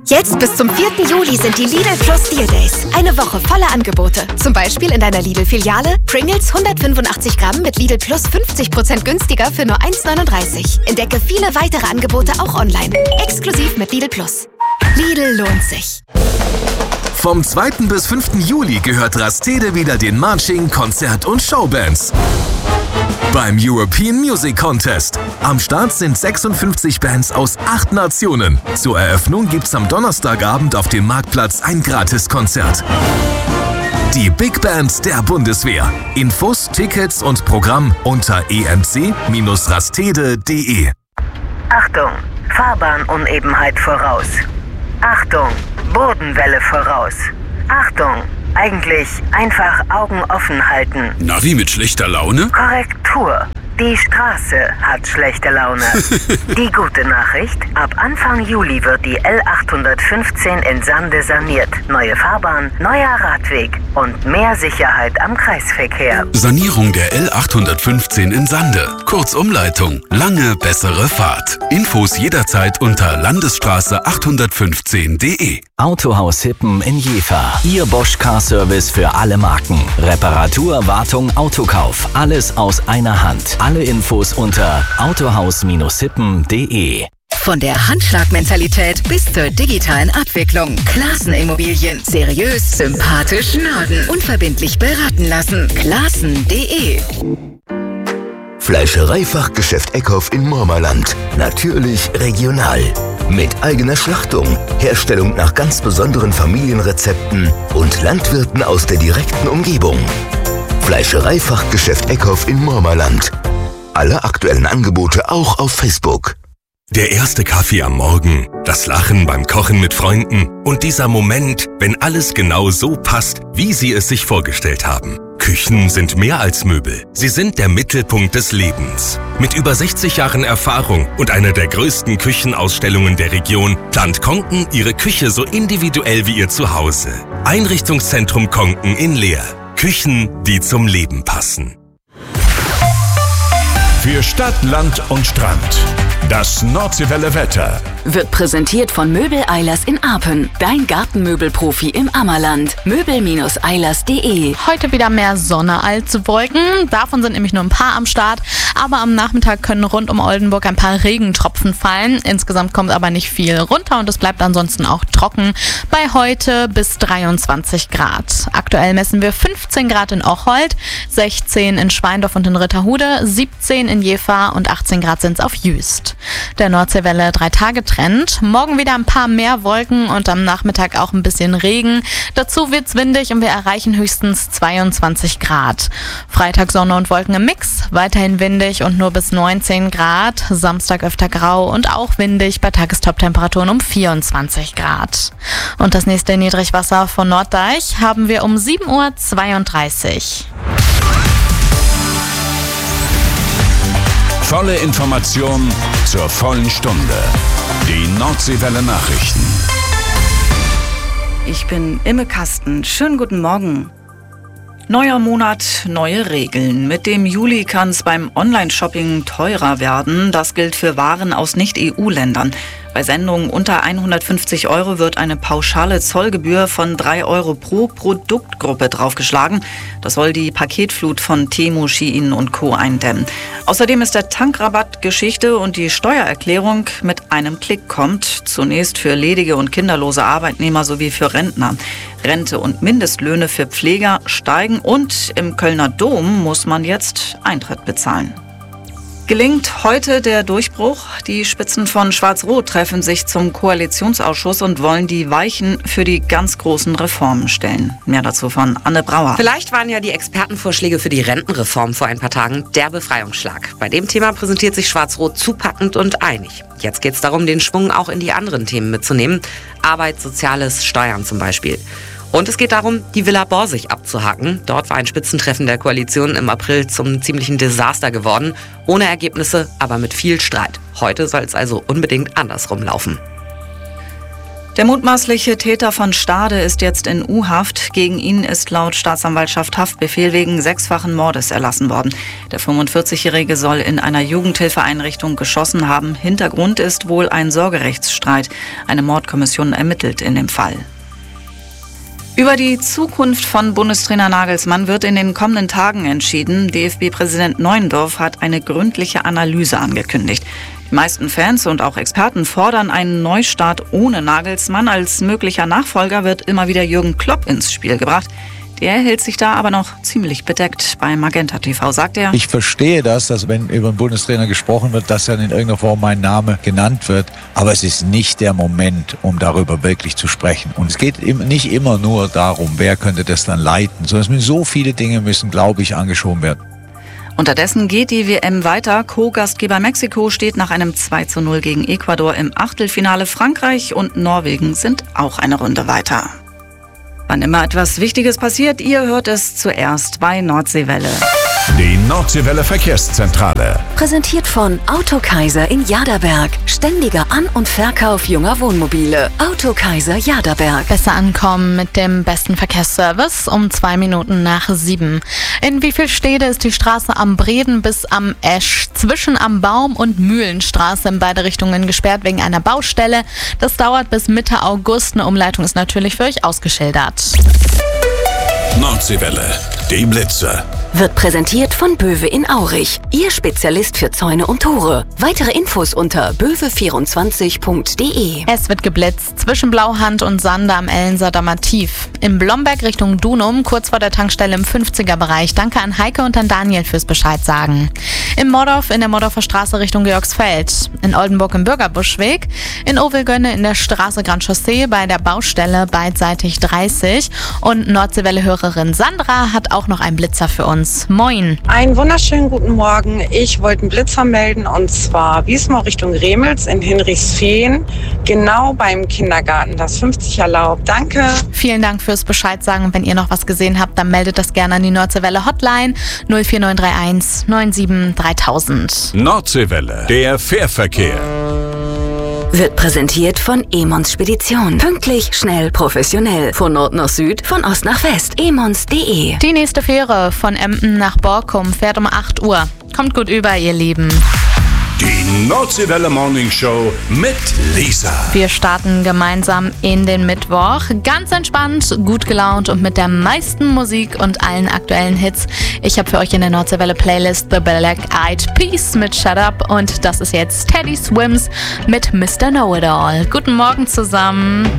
Jetzt bis zum 4. Juli sind die Lidl Plus Deal Days. Eine Woche voller Angebote. Zum Beispiel in deiner Lidl-Filiale Pringles 185 Gramm mit Lidl Plus 50% günstiger für nur 1,39. Entdecke viele weitere Angebote auch online. Exklusiv mit Lidl Plus. Lidl lohnt sich. Vom 2. bis 5. Juli gehört Rastede wieder den Marching, Konzert- und Showbands. Beim European Music Contest. Am Start sind 56 Bands aus 8 Nationen. Zur Eröffnung gibt's am Donnerstagabend auf dem Marktplatz ein Gratiskonzert. Die Big Band der Bundeswehr. Infos, Tickets und Programm unter emc-rastede.de. Achtung, Fahrbahnunebenheit voraus. Achtung, Bodenwelle voraus. Achtung, eigentlich einfach Augen offen halten. Navi mit schlechter Laune? Korrektur. Die Straße hat schlechte Laune. Die gute Nachricht, ab Anfang Juli wird die L815 in Sande saniert. Neue Fahrbahn, neuer Radweg und mehr Sicherheit am Kreisverkehr. Sanierung der L815 in Sande. Kurzumleitung. Lange bessere Fahrt. Infos jederzeit unter landesstraße815.de. Autohaus Hippen in Jever. Ihr Bosch Car Service für alle Marken. Reparatur, Wartung, Autokauf. Alles aus einer Hand. Alle Infos unter autohaus-hippen.de. Von der Handschlagmentalität bis zur digitalen Abwicklung. Classen Immobilien. Seriös, sympathisch, Norden. Unverbindlich beraten lassen. Classen.de. Fleischereifachgeschäft Eckhoff in Mormerland. Natürlich regional. Mit eigener Schlachtung, Herstellung nach ganz besonderen Familienrezepten und Landwirten aus der direkten Umgebung. Fleischereifachgeschäft Eckhoff in Mormerland. Alle aktuellen Angebote auch auf Facebook. Der erste Kaffee am Morgen, das Lachen beim Kochen mit Freunden und dieser Moment, wenn alles genau so passt, wie Sie es sich vorgestellt haben. Küchen sind mehr als Möbel. Sie sind der Mittelpunkt des Lebens. Mit über 60 Jahren Erfahrung und einer der größten Küchenausstellungen der Region plant Konken Ihre Küche so individuell wie Ihr Zuhause. Einrichtungszentrum Konken in Leer. Küchen, die zum Leben passen. Für Stadt, Land und Strand. Das Nordseewelle Wetter wird präsentiert von Möbel Eilers in Apen. Dein Gartenmöbelprofi im Ammerland. Möbel-eilers.de. Heute wieder mehr Sonne als Wolken. Davon sind nämlich nur ein paar am Start. Aber am Nachmittag können rund um Oldenburg ein paar Regentropfen fallen. Insgesamt kommt aber nicht viel runter und es bleibt ansonsten auch trocken. Bei heute bis 23 Grad. Aktuell messen wir 15 Grad in Ocholt, 16 in Schweindorf und in Ritterhude, 17 in Jever und 18 Grad sind es auf Jüst. Der Nordseewelle 3-Tage-Trend. Morgen wieder ein paar mehr Wolken und am Nachmittag auch ein bisschen Regen. Dazu wird's windig und wir erreichen höchstens 22 Grad. Freitag Sonne und Wolken im Mix, weiterhin windig und nur bis 19 Grad. Samstag öfter grau und auch windig bei Tagestoptemperaturen um 24 Grad. Und das nächste Niedrigwasser von Norddeich haben wir um 7:32 Uhr. Volle Information zur vollen Stunde. Die Nordseewelle Nachrichten. Ich bin Imme Kasten. Schönen guten Morgen. Neuer Monat, neue Regeln. Mit dem Juli kann es beim Online-Shopping teurer werden. Das gilt für Waren aus Nicht-EU-Ländern. Bei Sendungen unter 150 € wird eine pauschale Zollgebühr von 3 € pro Produktgruppe draufgeschlagen. Das soll die Paketflut von Temu, Shein und Co. eindämmen. Außerdem ist der Tankrabatt Geschichte und die Steuererklärung mit einem Klick kommt. Zunächst für ledige und kinderlose Arbeitnehmer sowie für Rentner. Rente und Mindestlöhne für Pfleger steigen und im Kölner Dom muss man jetzt Eintritt bezahlen. Gelingt heute der Durchbruch? Die Spitzen von Schwarz-Rot treffen sich zum Koalitionsausschuss und wollen die Weichen für die ganz großen Reformen stellen. Mehr dazu von Anne Brauer. Vielleicht waren ja die Expertenvorschläge für die Rentenreform vor ein paar Tagen der Befreiungsschlag. Bei dem Thema präsentiert sich Schwarz-Rot zupackend und einig. Jetzt geht es darum, den Schwung auch in die anderen Themen mitzunehmen. Arbeit, Soziales, Steuern zum Beispiel. Und es geht darum, die Villa Borsig abzuhaken. Dort war ein Spitzentreffen der Koalition im April zum ziemlichen Desaster geworden. Ohne Ergebnisse, aber mit viel Streit. Heute soll es also unbedingt andersrum laufen. Der mutmaßliche Täter von Stade ist jetzt in U-Haft. Gegen ihn ist laut Staatsanwaltschaft Haftbefehl wegen 6-fachen Mordes erlassen worden. Der 45-Jährige soll in einer Jugendhilfeeinrichtung geschossen haben. Hintergrund ist wohl ein Sorgerechtsstreit. Eine Mordkommission ermittelt in dem Fall. Über die Zukunft von Bundestrainer Nagelsmann wird in den kommenden Tagen entschieden. DFB-Präsident Neuendorf hat eine gründliche Analyse angekündigt. Die meisten Fans und auch Experten fordern einen Neustart ohne Nagelsmann. Als möglicher Nachfolger wird immer wieder Jürgen Klopp ins Spiel gebracht. Der hält sich da aber noch ziemlich bedeckt. Bei Magenta TV sagt er: Ich verstehe das, dass wenn über einen Bundestrainer gesprochen wird, dass dann in irgendeiner Form mein Name genannt wird. Aber es ist nicht der Moment, um darüber wirklich zu sprechen. Und es geht nicht immer nur darum, wer könnte das dann leiten, sondern so viele Dinge müssen, glaube ich, angeschoben werden. Unterdessen geht die WM weiter. Co-Gastgeber Mexiko steht nach einem 2:0 gegen Ecuador im Achtelfinale. Frankreich und Norwegen sind auch eine Runde weiter. Wann immer etwas Wichtiges passiert, ihr hört es zuerst bei Nordseewelle. Die Nordseewelle Verkehrszentrale. Präsentiert von Autokaiser in Jaderberg. Ständiger An- und Verkauf junger Wohnmobile. Autokaiser Jaderberg. Besser ankommen mit dem besten Verkehrsservice um 2 Minuten nach 7. In wie viel Städte ist die Straße am Breden bis am Esch zwischen am Baum und Mühlenstraße in beide Richtungen gesperrt wegen einer Baustelle? Das dauert bis Mitte August. Eine Umleitung ist natürlich für euch ausgeschildert. Nordseewelle. Die Blitze. Wird präsentiert von Böwe in Aurich. Ihr Spezialist für Zäune und Tore. Weitere Infos unter böwe24.de. Es wird geblitzt zwischen Blauhand und Sande am Ellensamer Tief. Im Blomberg Richtung Dunum, kurz vor der Tankstelle im 50er-Bereich. Danke an Heike und an Daniel fürs Bescheid sagen. In Mordorf in der Mordorfer Straße Richtung Georgsfeld. In Oldenburg im Bürgerbuschweg. In Ovelgönne in der Straße Grand Chaussee bei der Baustelle beidseitig 30. Und Nordseewelle-Hörerin Sandra hat auch noch einen Blitzer für uns. Moin. Einen wunderschönen guten Morgen. Ich wollte einen Blitzer melden und zwar Wiesmoor Richtung Remels in Hinrichsfehn, genau beim Kindergarten. Das 50 erlaubt. Danke. Vielen Dank fürs Bescheid sagen. Und wenn ihr noch was gesehen habt, dann meldet das gerne an die Nordseewelle Hotline 04931 97 3000. Nordseewelle. Der Fährverkehr. Wird präsentiert von Emons Spedition. Pünktlich, schnell, professionell. Von Nord nach Süd, von Ost nach West. emons.de. Die nächste Fähre von Emden nach Borkum fährt um 8 Uhr. Kommt gut über, ihr Lieben. Die Nordseewelle Morning Show mit Lisa. Wir starten gemeinsam in den Mittwoch. Ganz entspannt, gut gelaunt und mit der meisten Musik und allen aktuellen Hits. Ich habe für euch in der Nordseewelle Playlist The Black Eyed Peas mit Shut Up und das ist jetzt Teddy Swims mit Mr. Know-It-All. Guten Morgen zusammen.